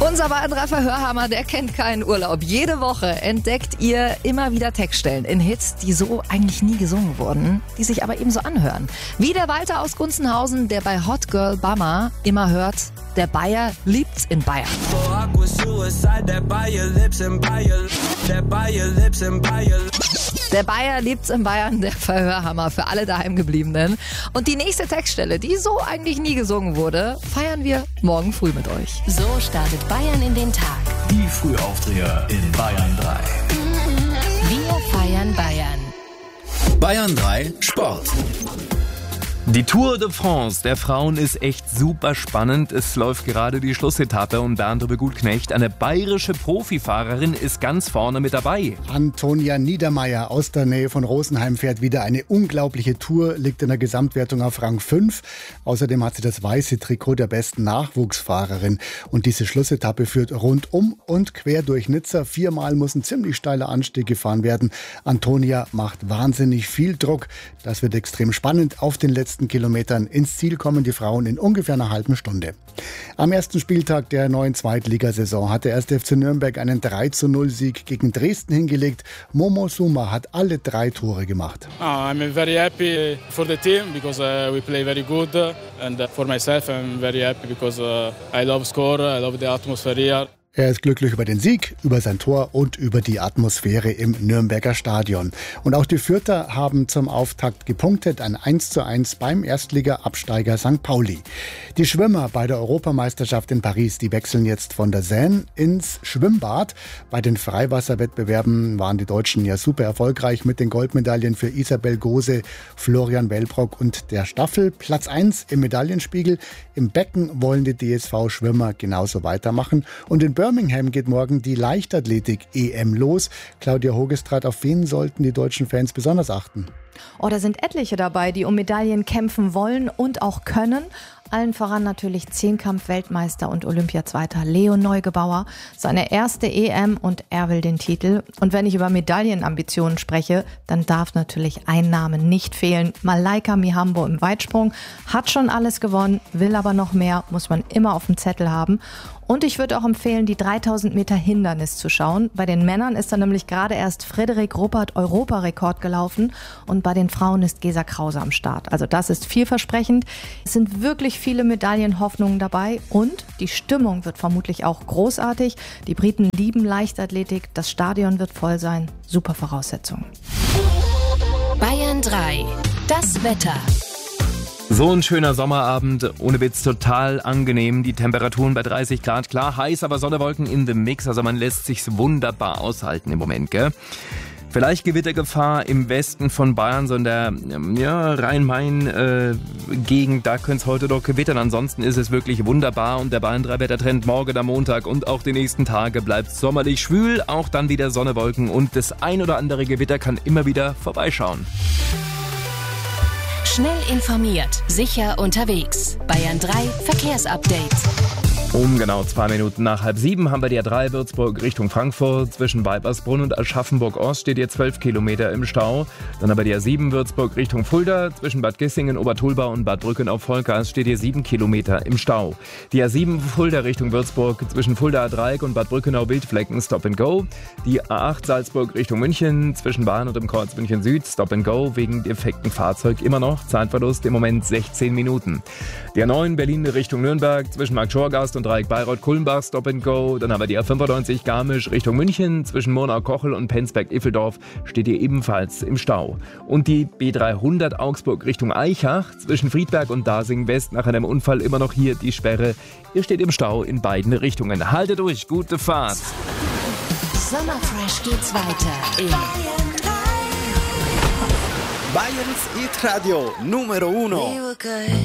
Unser Bayern 3 Verhörhammer, der kennt keinen Urlaub. Jede Woche entdeckt ihr immer wieder Textstellen in Hits, die so eigentlich nie gesungen wurden, die sich aber eben so anhören. Wie der Walter aus Gunzenhausen, der bei Hot Girl Bummer immer hört, der Bayer liebt's in Bayern. Der Bayer liebt's in Bayern, der Verhörhammer für alle Daheimgebliebenen. Und die nächste Textstelle, die so eigentlich nie gesungen wurde, feiern wir morgen früh mit euch. So startet Bayern in den Tag. Die Frühaufdreher in Bayern 3. Wir feiern Bayern. Bayern 3 Sport. Die Tour de France der Frauen ist echt super spannend. Es läuft gerade die Schlussetappe und Bernd Gutknecht, eine bayerische Profifahrerin, ist ganz vorne mit dabei. Antonia Niedermeyer aus der Nähe von Rosenheim fährt wieder eine unglaubliche Tour, liegt in der Gesamtwertung auf Rang 5. Außerdem hat sie das weiße Trikot der besten Nachwuchsfahrerin. Und diese Schlussetappe führt rundum und quer durch Nizza. 4-mal muss ein ziemlich steiler Anstieg gefahren werden. Antonia macht wahnsinnig viel Druck. Das wird extrem spannend. Auf den letzten Kilometern ins Ziel kommen die Frauen in ungefähr einer halben Stunde. Am ersten Spieltag der neuen Zweitligasaison hat der 1. FC Nürnberg einen 3:0-Sieg gegen Dresden hingelegt. Momo Suma hat alle 3 Tore gemacht. I'm very happy for the team because we play very good and for myself I'm very happy because I love score, I love the atmosphere here. Er ist glücklich über den Sieg, über sein Tor und über die Atmosphäre im Nürnberger Stadion. Und auch die Fürther haben zum Auftakt gepunktet, ein 1:1 beim Erstliga-Absteiger St. Pauli. Die Schwimmer bei der Europameisterschaft in Paris, die wechseln jetzt von der Seine ins Schwimmbad. Bei den Freiwasserwettbewerben waren die Deutschen ja super erfolgreich mit den Goldmedaillen für Isabel Gose, Florian Wellbrock und der Staffel. Platz 1 im Medaillenspiegel. Im Becken wollen die DSV-Schwimmer genauso weitermachen. Und in Birmingham geht morgen die Leichtathletik-EM los. Claudia Hogestrat, auf wen sollten die deutschen Fans besonders achten? Oh, da sind etliche dabei, die um Medaillen kämpfen wollen und auch können. Allen voran natürlich Zehnkampf-Weltmeister und Olympiazweiter Leo Neugebauer. Seine erste EM und er will den Titel. Und wenn ich über Medaillenambitionen spreche, dann darf natürlich ein Name nicht fehlen. Malaika Mihambo im Weitsprung hat schon alles gewonnen, will aber noch mehr, muss man immer auf dem Zettel haben. Und ich würde auch empfehlen, die 3000 Meter Hindernis zu schauen. Bei den Männern ist da nämlich gerade erst Frederik Ruppert Europarekord gelaufen und bei den Frauen ist Gesa Krause am Start. Also das ist vielversprechend. Es sind wirklich viele Medaillenhoffnungen dabei und die Stimmung wird vermutlich auch großartig. Die Briten lieben Leichtathletik, das Stadion wird voll sein. Super Voraussetzungen. Bayern 3, das Wetter. So ein schöner Sommerabend, ohne Witz total angenehm. Die Temperaturen bei 30 Grad, klar heiß, aber Sonne, Wolken in the Mix. Also man lässt sich's wunderbar aushalten im Moment, gell? Vielleicht Gewittergefahr im Westen von Bayern, so in der Rhein-Main-Gegend, da könnte es heute doch gewittern. Ansonsten ist es wirklich wunderbar und der Bayern 3 Wettertrend morgen am Montag und auch die nächsten Tage bleibt sommerlich schwül. Auch dann wieder Sonne, Wolken und das ein oder andere Gewitter kann immer wieder vorbeischauen. Schnell informiert, sicher unterwegs. Bayern 3 Verkehrsupdate. Um genau 2 Minuten nach 6:30 haben wir die A3 Würzburg Richtung Frankfurt. Zwischen Weibersbrunn und Aschaffenburg-Ost steht ihr 12 Kilometer im Stau. Dann aber die A7 Würzburg Richtung Fulda. Zwischen Bad Kissingen, Obertulbau und Bad Brücken auf Volkers steht ihr 7 Kilometer im Stau. Die A7 Fulda Richtung Würzburg. Zwischen Fulda Dreieck und Bad Brückenau Wildflecken Stop and Go. Die A8 Salzburg Richtung München. Zwischen Bahn und dem Kreuz München Süd Stop and Go. Wegen defekten Fahrzeug immer noch. Zeitverlust im Moment 16 Minuten. Die A9 Berlin Richtung Nürnberg. Zwischen Markt-Schorgast und Dreieck Bayreuth-Kulmbach Stop and Go. Dann haben wir die A95 Garmisch Richtung München. Zwischen Murnau-Kochel und Penzberg-Iffeldorf steht ihr ebenfalls im Stau. Und die B300 Augsburg Richtung Aichach. Zwischen Friedberg und Dasing West nach einem Unfall immer noch hier die Sperre. Ihr steht im Stau in beiden Richtungen. Haltet durch, gute Fahrt. Sommerfresh geht's weiter in Bayerns Hit Radio Numero 1.